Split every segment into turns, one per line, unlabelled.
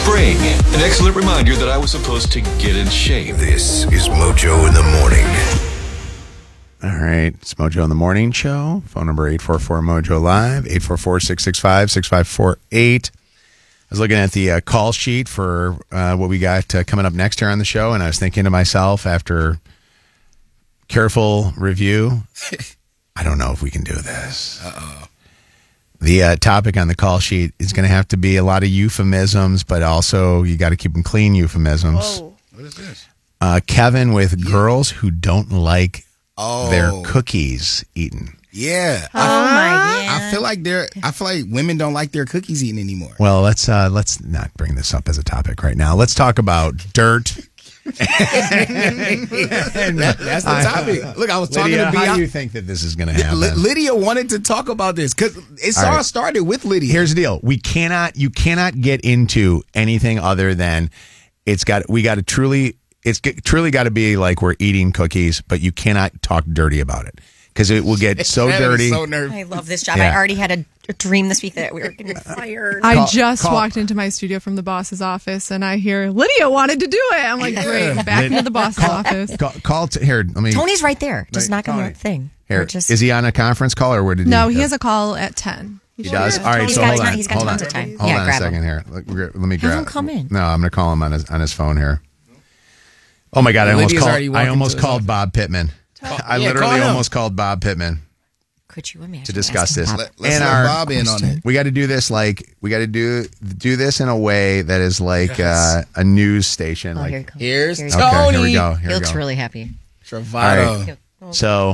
spring. An excellent reminder that I was supposed to get in shape.
This is Mojo in the Morning.
All right. It's Mojo in the Morning Show. Phone number 844-MOJO Live, 844-665-6548. I was looking at the call sheet for what we got coming up next here on the show, and I was thinking to myself after careful review, I don't know if we can do this. Uh-oh. The topic on the call sheet is going to have to be a lot of euphemisms, but also you got to keep them clean euphemisms.
Whoa. What is this?
Kevin with girls who don't like their cookies eaten.
Yeah.
Oh my God.
I feel like women don't like their cookies eaten anymore.
Well, let's not bring this up as a topic right now. Let's talk about dirt.
That's the topic. Look, I was talking
Lydia,
to Beyonce.
how do you think that this is going to happen?
Lydia wanted to talk about this because it all started with Lydia.
Here's the deal: you cannot get into anything other than it's truly got to be like we're eating cookies, but you cannot talk dirty about it because it will get so dirty.
So nervous.
I love this job.
Yeah.
I already had a dream this week that we were going to be fired.
I just walked into my studio from the boss's office, and I hear Lydia wanted to do it. I'm like, great, back into the boss's office.
Here. Let me.
Tony's right there. Just knock on
Tony.
the thing.
Here, is he on a conference call or where did
No,
he?
he has a call at 10.
He does. All right,
He's
so
got
hold
time-
on.
he's got
Hold
tons
on.
of time.
Hold
Yeah,
on a
grab
second
him.
here. Let me grab.
him come in.
No, I'm going to call him on his phone here. Oh my God! I almost called Bob Pittman. I literally almost called Bob Pittman
Could you imagine?
to discuss this.
Let's let Bob in on it.
We got to do this do this in a way that is like a news station.
Oh,
like
here he comes.
Here's
Here he
Tony.
comes.
okay, here we go.
He looks really happy.
Travato.
So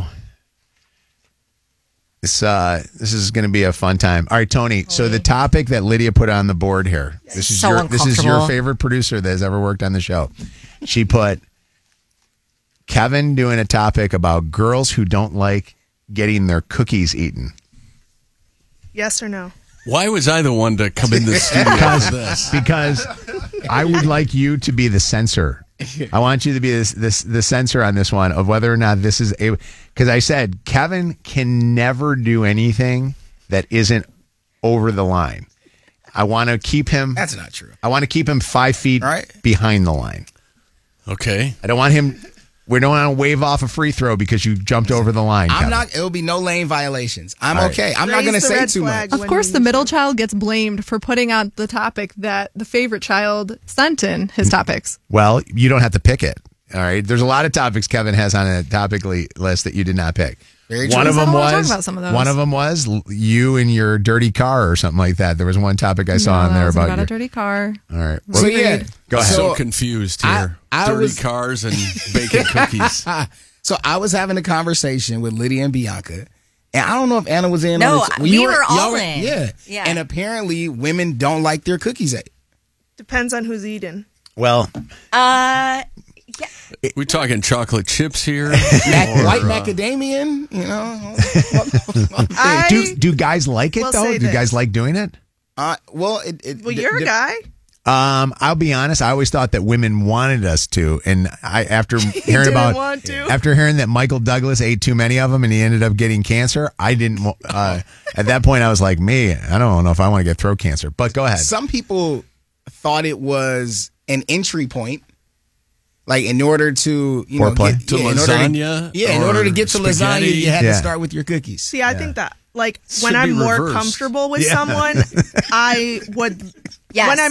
this is going to be a fun time. All right, Tony. So the topic that Lydia put on the board here. This is
So
your
uncomfortable.
favorite producer that has ever worked on the show. She put Kevin doing a topic about girls who don't like getting their cookies eaten.
Yes or no?
Why was I the one to come in the studio for this?
Because I would like you to be the censor. I want you to be the censor on this one of whether or not this is a. Because I said Kevin can never do anything that isn't over the line. I want to keep him.
That's not true.
I want to keep him 5 feet behind the line.
Okay.
I don't want him. We don't want to wave off a free throw because you jumped over the line.
I'm
Kevin.
not. It'll be no lane violations. I'm
All right.
okay. I'm not going to say too much.
Of course, the middle child gets blamed for putting out the topic that the favorite child sent in his topics.
Well, you don't have to pick it. All right. There's a lot of topics Kevin has on a topic list that you did not pick.
Very true.
One of
I
them
don't wanna talk
was
about some of those.
one of them was you and your dirty car or something like that. There was one topic I saw on there about
a
your.
dirty car.
All right.
So yeah,
Go ahead.
So confused here.
I
Dirty
was-
cars and bacon cookies.
So I was having a conversation with Lydia and Bianca, and I don't know if Anna was in.
No,
on it.
we were all
y'all
in.
Yeah.
Yeah.
And apparently, women don't like their cookies ate.
Depends on who's eating.
Well,
We talking chocolate chips here?
White macadamian, you know.
do guys like it
will
though?
say
Do
this.
guys like doing it?
Well,
You're a guy.
I'll be honest. I always thought that women wanted us to, and after hearing
didn't want to.
after hearing that Michael Douglas ate too many of them and he ended up getting cancer, I didn't. At that point, I was like, I don't know if I want to get throat cancer. But go ahead.
Some people thought it was an entry point. Like in order to
Foreplay?
get
To lasagna
in order to
or
get to lasagna,
spaghetti?
you had
Yeah.
to start with your cookies.
See, I think that, like,
Should
when I'm
be
more
reversed.
comfortable with someone, I would.
Yes.
When I'm